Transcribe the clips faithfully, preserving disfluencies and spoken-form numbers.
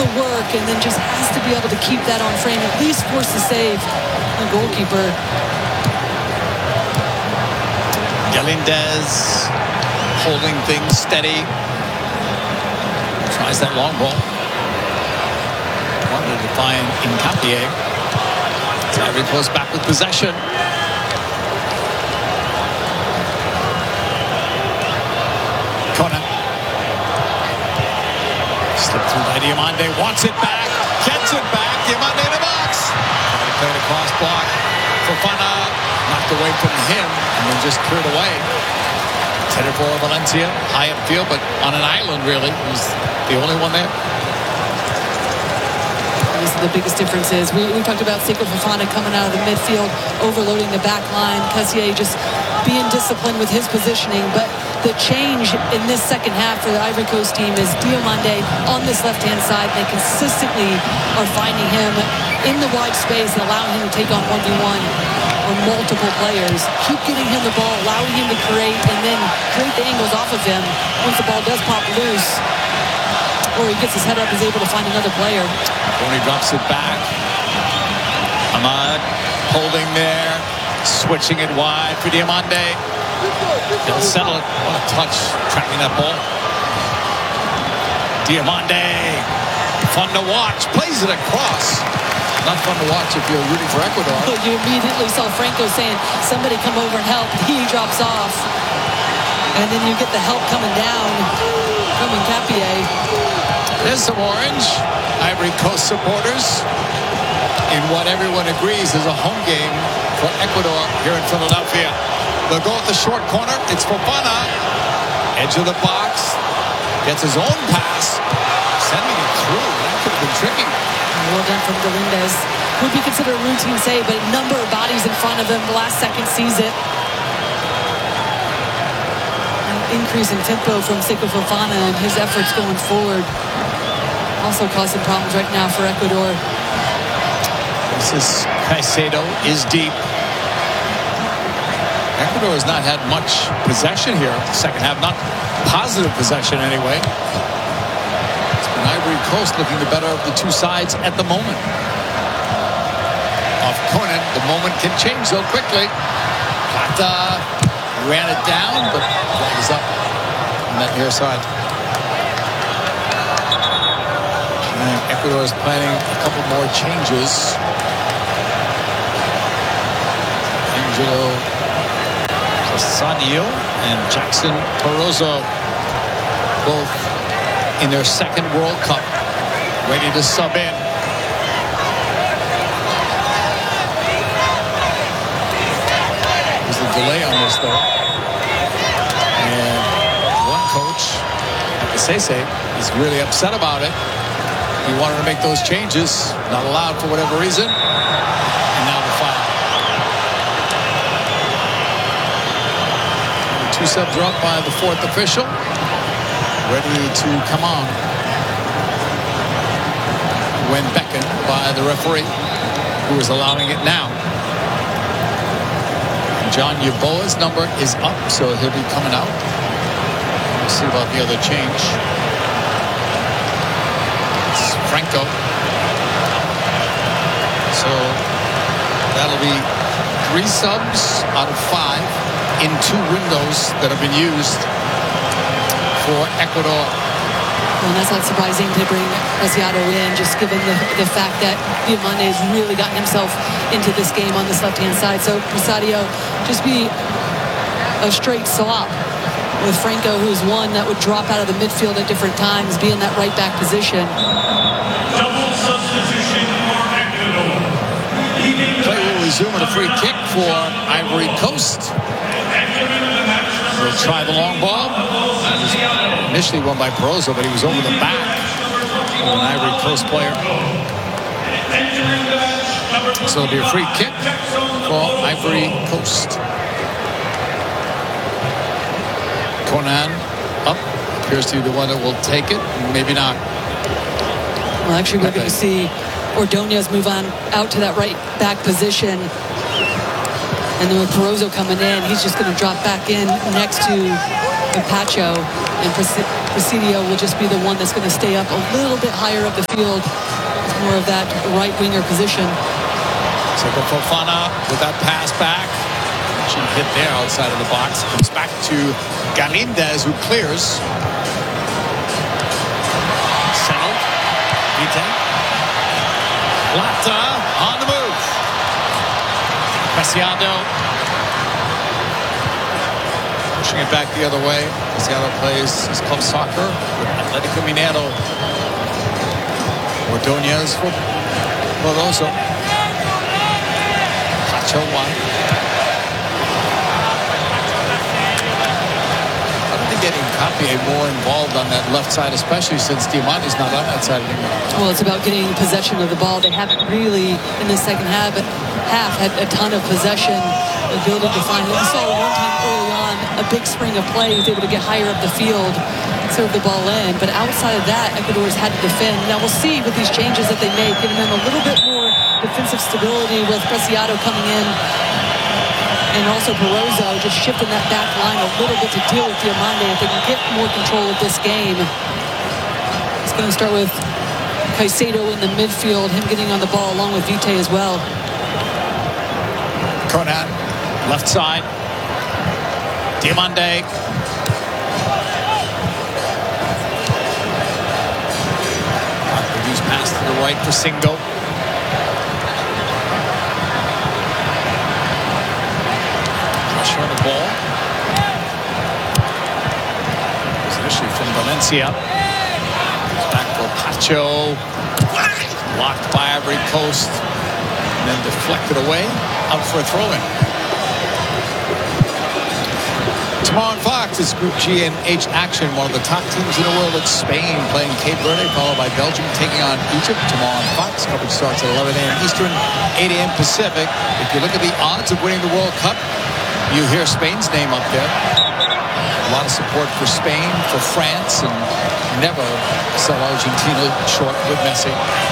the work and then just has to be able to keep that on frame, at least force the save. The goalkeeper. Galindez holding things steady. Tries that long ball. Wanted to find Hincapié. Ivory Coast back with possession. Conan. Slipped through by Diomande. Wants it back. Gets it back. Diomande in the box. Trying to play the cross block. Fofana knocked away from him and then just cleared away. Headed for Valencia. High upfield, but on an island, really. He's the only one there. This is the biggest difference is we, we talked about Seko Fofana coming out of the midfield, overloading the back line. Cassier just being disciplined with his positioning. But the change in this second half for the Ivory Coast team is Diomande on this left-hand side. They consistently are finding him in the wide space and allowing him to take on one v one or multiple players. Keep getting him the ball, allowing him to create, and then create the angles off of him. Once the ball does pop loose, or he gets his head up, is able to find another player. When he drops it back, Ahmad holding there, switching it wide for Diomande. He'll settle it. What a touch, tracking that ball. Diomande, fun to watch, plays it across. Not fun to watch if you're rooting for Ecuador. You immediately saw Franco saying, somebody come over and help. He drops off. And then you get the help coming down from Hincapié. There's some orange. Ivory Coast supporters in what everyone agrees is a home game for Ecuador here in Philadelphia. They'll go at the short corner. It's Fofana. Edge of the box. Gets his own pass. Sending it through. That could have been tricky. Well done from Galindez. Would be considered a routine save, but a number of bodies in front of him. The last second sees it. An increase in tempo from Seko Fofana and his efforts going forward. Also causing problems right now for Ecuador. This is Caicedo is deep. Ecuador has not had much possession here. Second half, not positive possession anyway. Ivory Coast looking the better of the two sides at the moment. Off Conan, the moment can change so quickly. Plata ran it down, but flag is up on that near side. And Ecuador is planning a couple more changes. Angelo Sadio and Jackson Barroso, both in their second World Cup, ready to sub in. There's a delay on this though. And one coach, Sese, is really upset about it. He wanted to make those changes, not allowed for whatever reason. And now the foul. Two subs are up by the fourth official. Ready to come on when beckoned by the referee, who is allowing it now. John Yeboah's number is up, so he'll be coming out. We'll see about the other change. It's Franco. So that'll be three subs out of five in two windows that have been used for Ecuador. Well, that's not surprising to bring Preciado in, just given the, the fact that Diomande has really gotten himself into this game on this left-hand side. So Preciado just be a straight swap with Franco, who's one that would drop out of the midfield at different times, be in that right-back position. Double substitution for Ecuador. Play will resume with a free kick for Ivory Coast. They'll try the long ball. Initially won by Barroso, but he was over the back of an Ivory Coast player. So it'll be a free kick for Ivory Coast. Conan up. Appears to be the one that will take it. Maybe not. Well, actually, we're going to see Ordonez move on out to that right back position. And then with Barroso coming in, he's just going to drop back in next to Pacho. And Presidio will just be the one that's going to stay up a little bit higher up the field. It's more of that right winger position. Seko Fofana with that pass back. She hit there outside of the box. Comes back to Galindez, who clears. Settled. Vite. Plata on the move. Preciado. Pushing it back the other way. Preciado plays his club soccer with Atletico Mineiro. Ordonez for Moroso. Pacho one. Getting Capie more involved on that left side, especially since Diamante's not on that side anymore. Well, it's about getting possession of the ball. They haven't really, in the second half, half had a ton of possession, ability to find it. We saw one time early on a big spring of play. He was able to get higher up the field, serve the ball in. But outside of that, Ecuador's had to defend. Now we'll see with these changes that they make, giving them a little bit more defensive stability with Preciado coming in. And also Barroso just shifting that back line a little bit to deal with Diamante if they can get more control of this game. It's going to start with Caicedo in the midfield, him getting on the ball along with Vite as well. Conan, left side. Diamante. Reduced pass to the right for Singo. On the ball. It was initially from Valencia. Back for Pacho. Blocked by Ivory Coast. And then deflected away. Out for a throw-in. Tomorrow on Fox is Group G and H action. One of the top teams in the world. It's Spain playing Cape Verde, followed by Belgium taking on Egypt. Tomorrow on Fox. Coverage starts at eleven a.m. Eastern, eight a.m. Pacific. If you look at the odds of winning the World Cup, you hear Spain's name up there. A lot of support for Spain, for France, and never sell Argentina short with Messi.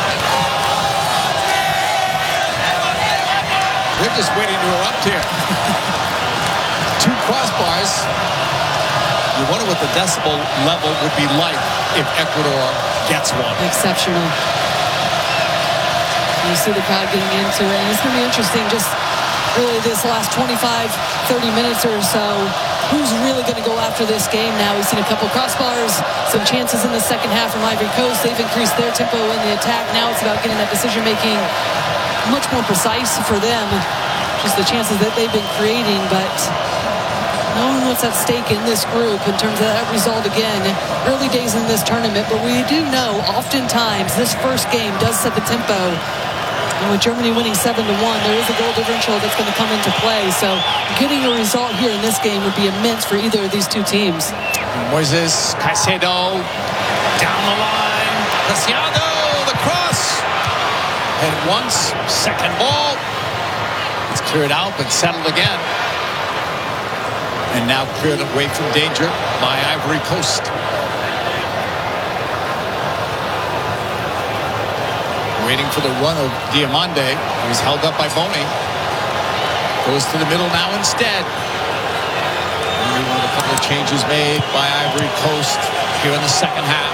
They're just waiting to erupt here. Two crossbars. You wonder what the decibel level would be like if Ecuador gets one. Exceptional. You see the crowd getting into it, and it's going to be interesting just really this last twenty-five, thirty minutes or so. Who's really going to go after this game now? We've seen a couple crossbars, some chances in the second half from Ivory Coast. They've increased their tempo in the attack. Now it's about getting that decision-making much more precise for them. Just the chances that they've been creating, but knowing what's at stake in this group in terms of that result again. Early days in this tournament, but we do know oftentimes this first game does set the tempo. And with Germany winning seven to one, there is a goal differential that's going to come into play. So getting a result here in this game would be immense for either of these two teams. Moises Caicedo down the line. Preciado, the cross. And once, second ball. It's cleared out, but settled again. And now cleared away from danger by Ivory Coast. Waiting for the run of Diamante. He was held up by Boni. Goes to the middle now instead. Only one of a couple of changes made by Ivory Coast here in the second half.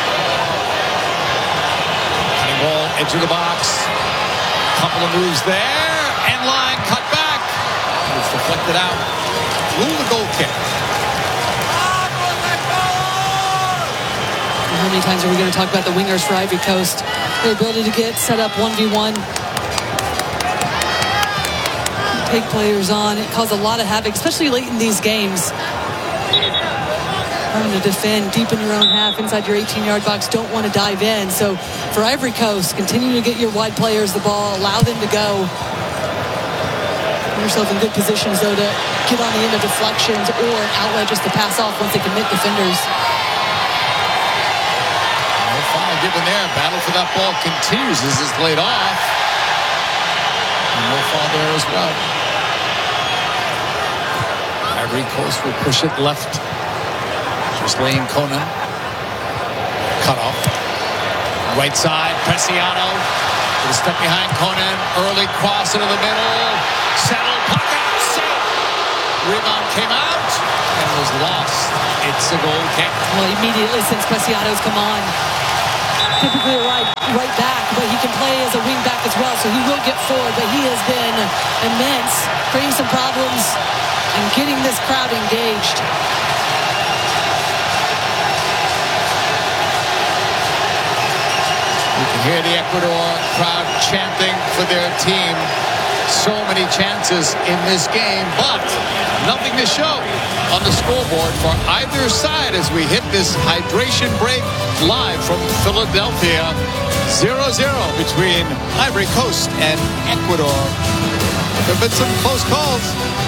Cutting ball, edge of the box. Couple of moves there. End line, cut back. It's deflected out. Rule the goal kick. How many times are we going to talk about the wingers for Ivory Coast? Their ability to get set up one v one. Take players on. It caused a lot of havoc, especially late in these games. Having to defend deep in your own half, inside your eighteen-yard box, don't want to dive in. So for Ivory Coast, continue to get your wide players the ball, allow them to go. Put yourself in good positions, though, to get on the end of deflections or an outlet just to pass off once they commit defenders. Given there, battle for that ball continues as it's laid off. And no foul there as well. Ivory Coast will push it left. Just laying Conan. Cut off. Right side, Preciado. With a step behind Conan. Early cross into the middle. Settled, puck out, safe. Rebound came out. And was lost. It's a goal kick. Well, immediately since Preciado's come on, typically right, right back, but he can play as a wing back as well, so he will get forward, but he has been immense, creating some problems and getting this crowd engaged. You can hear the Ecuador crowd chanting for their team. So many chances in this game, but nothing to show on the scoreboard for either side as we hit this hydration break live from Philadelphia. zero zero between Ivory Coast and Ecuador. There have been some close calls.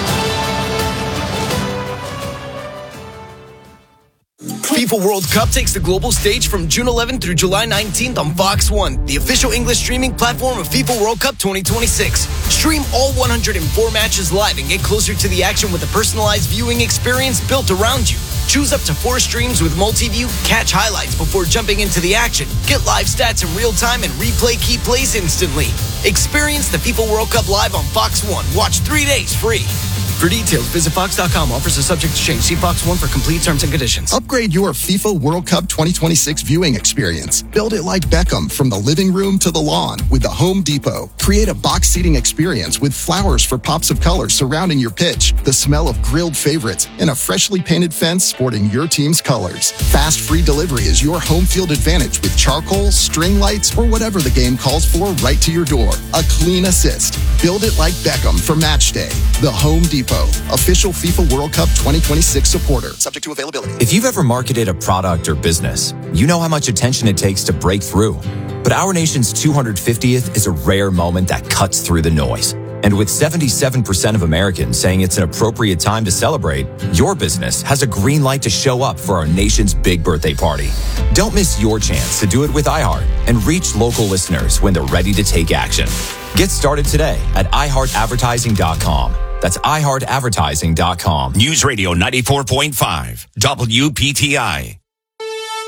FIFA World Cup takes the global stage from June eleventh through July nineteenth on Fox one, the official English streaming platform of FIFA World Cup twenty twenty-six. Stream all one hundred four matches live and get closer to the action with a personalized viewing experience built around you. Choose up to four streams with multi-view, catch highlights before jumping into the action, get live stats in real time, and replay key plays instantly. Experience the FIFA World Cup live on Fox one. Watch three days free. For details, visit fox dot com. Offers are subject to change. See Fox one for complete terms and conditions. Upgrade your FIFA World Cup twenty twenty-six viewing experience. Build it like Beckham from the living room to the lawn with the Home Depot. Create a box seating experience with flowers for pops of color surrounding your pitch, the smell of grilled favorites, and a freshly painted fence sporting your team's colors. Fast free delivery is your home field advantage with charcoal, string lights, or whatever the game calls for right to your door. A clean assist. Build it like Beckham for match day. The Home Depot. Official FIFA World Cup twenty twenty-six supporter. Subject to availability. If you've ever marketed a product or business, you know how much attention it takes to break through. But our nation's two hundred fiftieth is a rare moment that cuts through the noise. And with seventy-seven percent of Americans saying it's an appropriate time to celebrate, your business has a green light to show up for our nation's big birthday party. Don't miss your chance to do it with iHeart and reach local listeners when they're ready to take action. Get started today at i heart advertising dot com. That's i heart advertising dot com. News Radio ninety-four point five, W P T I.